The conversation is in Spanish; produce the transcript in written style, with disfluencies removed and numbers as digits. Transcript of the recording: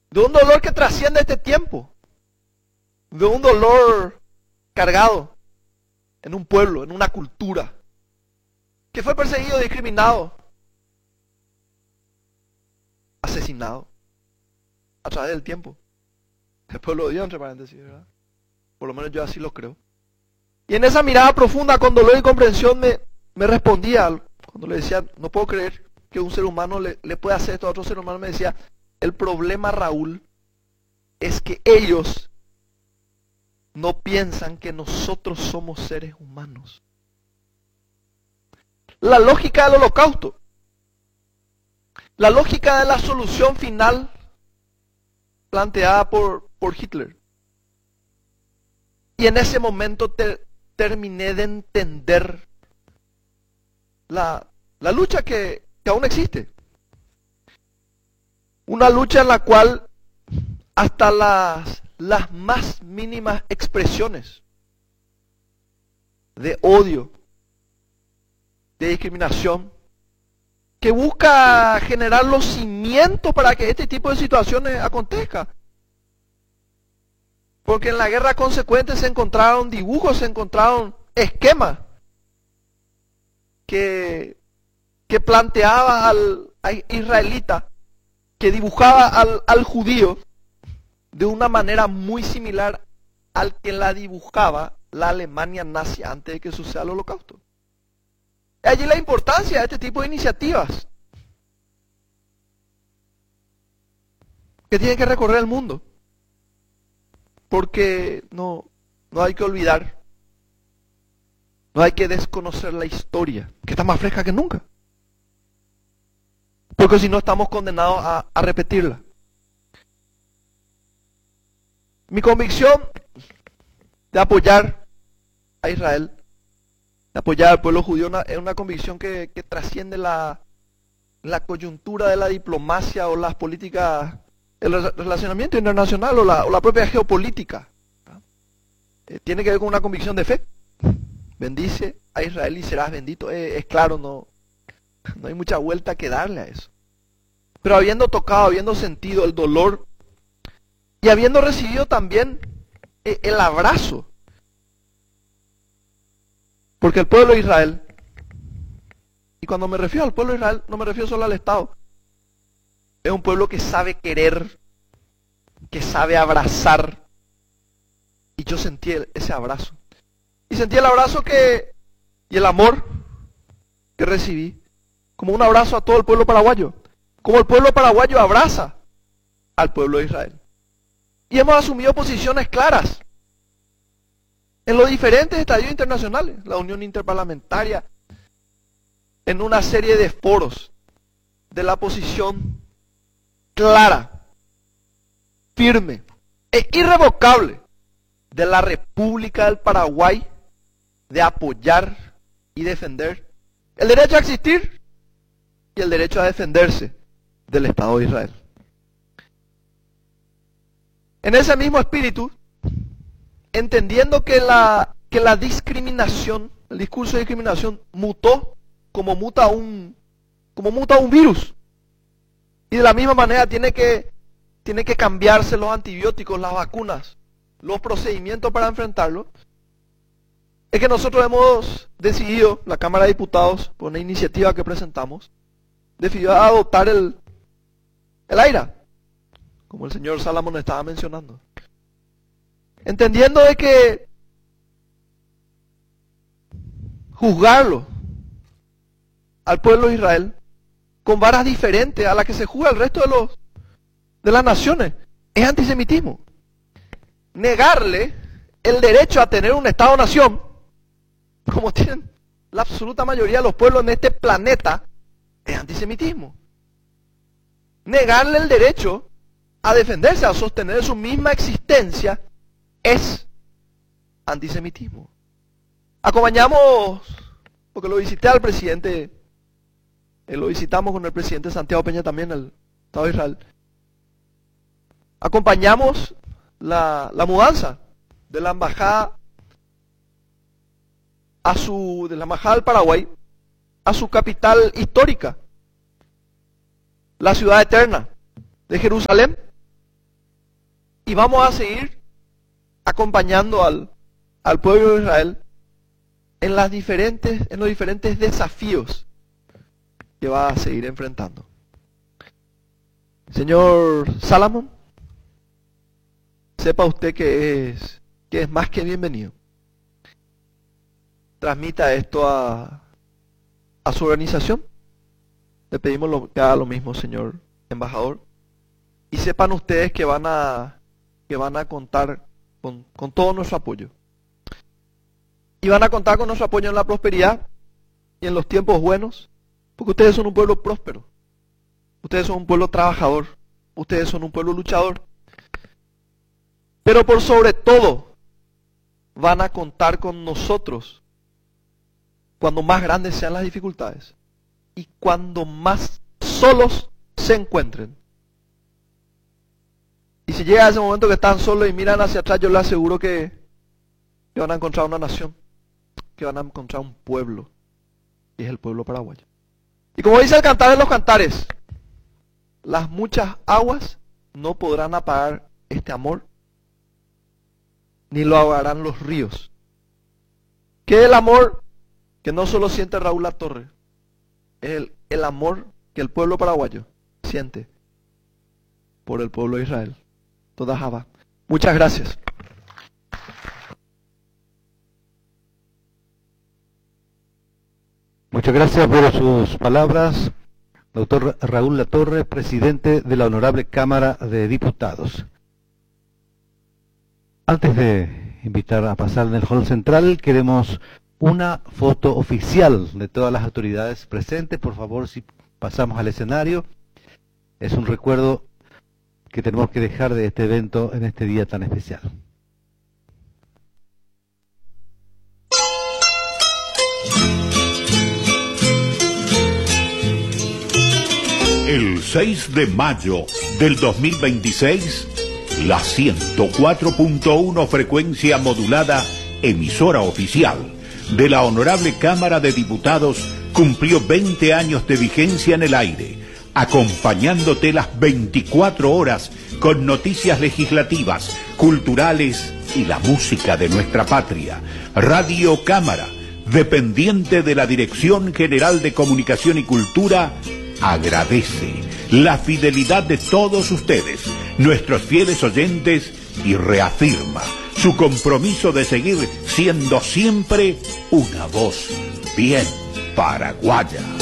de un dolor que trasciende este tiempo, de un dolor cargado en un pueblo, en una cultura, que fue perseguido, discriminado, asesinado a través del tiempo. El pueblo de Dios, entre paréntesis, ¿verdad? Por lo menos yo así lo creo. Y en esa mirada profunda, con dolor y comprensión, me respondía, cuando le decía, no puedo creer que un ser humano le pueda hacer esto a otro ser humano, me decía, el problema, Raúl, es que ellos no piensan que nosotros somos seres humanos. La lógica del holocausto, la lógica de la solución final planteada por Hitler. Y en ese momento terminé de entender la lucha que aún existe. Una lucha en la cual hasta las más mínimas expresiones de odio, de discriminación, que busca generar los cimientos para que este tipo de situaciones acontezcan. Porque en la guerra consecuente se encontraron dibujos, se encontraron esquemas que planteaba al israelita, que dibujaba al judío de una manera muy similar al que la dibujaba la Alemania nazi antes de que suceda el holocausto. Allí la importancia de este tipo de iniciativas que tienen que recorrer el mundo. Porque no hay que olvidar, no hay que desconocer la historia, que está más fresca que nunca. Porque si no estamos condenados a repetirla. Mi convicción de apoyar a Israel, de apoyar al pueblo judío, es una convicción que trasciende la coyuntura de la diplomacia o las políticas, el relacionamiento internacional o la propia geopolítica. Tiene que ver con una convicción de fe. Bendice a Israel y serás bendito. Es claro, no hay mucha vuelta que darle a eso. Pero habiendo tocado, habiendo sentido el dolor y habiendo recibido también el abrazo. Porque el pueblo de Israel, y cuando me refiero al pueblo de Israel, no me refiero solo al Estado, es un pueblo que sabe querer, que sabe abrazar. Y yo sentí ese abrazo. Y sentí el abrazo y el amor que recibí, como un abrazo a todo el pueblo paraguayo. Como el pueblo paraguayo abraza al pueblo de Israel. Y hemos asumido posiciones claras en los diferentes estadios internacionales, la Unión Interparlamentaria, en una serie de foros de la posición clara, firme e irrevocable de la República del Paraguay de apoyar y defender el derecho a existir y el derecho a defenderse del Estado de Israel. En ese mismo espíritu, entendiendo que la discriminación, el discurso de discriminación mutó como muta un virus. Y de la misma manera tiene que cambiarse los antibióticos, las vacunas, los procedimientos para enfrentarlo. Es que nosotros hemos decidido, la Cámara de Diputados, por una iniciativa que presentamos, decidió adoptar el AIRA, como el señor Salomón estaba mencionando. Entendiendo de que juzgarlo al pueblo de Israel con varas diferentes a las que se juzga el resto de las naciones es antisemitismo. Negarle el derecho a tener un Estado-nación, como tienen la absoluta mayoría de los pueblos en este planeta, es antisemitismo. Negarle el derecho a defenderse, a sostener su misma existencia, es antisemitismo. Acompañamos, porque lo visité al presidente, lo visitamos con el presidente Santiago Peña también, el Estado de Israel. Acompañamos la mudanza de la embajada de la embajada del Paraguay a su capital histórica, la ciudad eterna de Jerusalén, Y vamos a seguir acompañando al pueblo de Israel en los diferentes desafíos que va a seguir enfrentando. Señor Salomón, sepa usted que es más que bienvenido. Transmita esto a su organización. Le pedimos que haga lo mismo, señor embajador. Y sepan ustedes que van a contar con todo nuestro apoyo. Y van a contar con nuestro apoyo en la prosperidad y en los tiempos buenos, porque ustedes son un pueblo próspero. Ustedes son un pueblo trabajador. Ustedes son un pueblo luchador. Pero por sobre todo, van a contar con nosotros cuando más grandes sean las dificultades y cuando más solos se encuentren. Y si llega ese momento que están solos y miran hacia atrás, yo les aseguro que van a encontrar una nación, que van a encontrar un pueblo, y es el pueblo paraguayo. Y como dice el Cantar de los Cantares, las muchas aguas no podrán apagar este amor, ni lo ahogarán los ríos. Que el amor que no solo siente Raúl Latorre, es el amor que el pueblo paraguayo siente por el pueblo de Israel. Toda Java. Muchas gracias. Muchas gracias por sus palabras, doctor Raúl Latorre, presidente de la Honorable Cámara de Diputados. Antes de invitar a pasar en el hall central, queremos una foto oficial de todas las autoridades presentes. Por favor, si pasamos al escenario, es un recuerdo que tenemos que dejar de este evento en este día tan especial. El 6 de mayo del 2026, la 104.1 frecuencia modulada, emisora oficial de la Honorable Cámara de Diputados, cumplió 20 años de vigencia en el aire, acompañándote las 24 horas con noticias legislativas, culturales y la música de nuestra patria. Radio Cámara, dependiente de la Dirección General de Comunicación y Cultura, agradece la fidelidad de todos ustedes, nuestros fieles oyentes, y reafirma su compromiso de seguir siendo siempre una voz bien paraguaya.